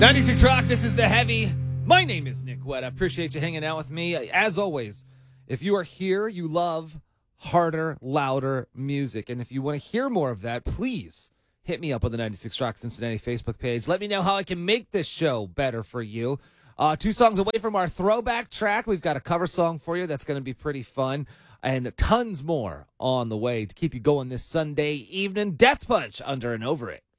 96 Rock, this is The Heavy. My name is Nick Wett. I appreciate you hanging out with me. As always, if you are here, you love harder, louder music. And if you want to hear more of that, please hit me up on the 96 Rock Cincinnati Facebook page. Let me know how I can make this show better for you. 2 songs away from our throwback track, we've got a cover song for you that's going to be pretty fun. And tons more on the way to keep you going this Sunday evening. Death Punch, Under and Over It.